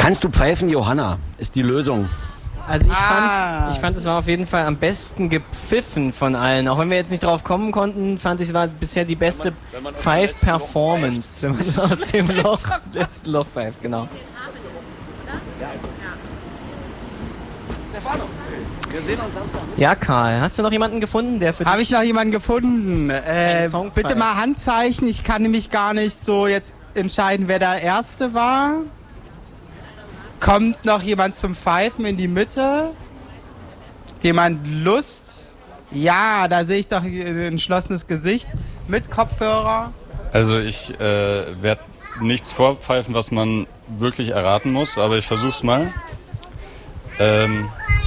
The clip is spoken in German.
Kannst du pfeifen, Johanna? Ist die Lösung. Also ich fand, es war auf jeden Fall am besten gepfiffen von allen. Auch wenn wir jetzt nicht drauf kommen konnten, fand ich, es war bisher die beste Pfeif-Performance, wenn man so aus dem letzten Loch pfeift, genau. Wir sehen uns Samstag. Ja, Karl, hast du noch jemanden gefunden, der für dich... Habe ich noch jemanden gefunden? Song Bitte pfeift? mal Handzeichen. Ich kann nämlich gar nicht so jetzt entscheiden, wer der Erste war. Kommt noch jemand zum Pfeifen in die Mitte? Jemand Lust? Ja, da sehe ich doch ein entschlossenes Gesicht mit Kopfhörer. Also ich werde nichts vorpfeifen, was man wirklich erraten muss, aber ich versuch's mal.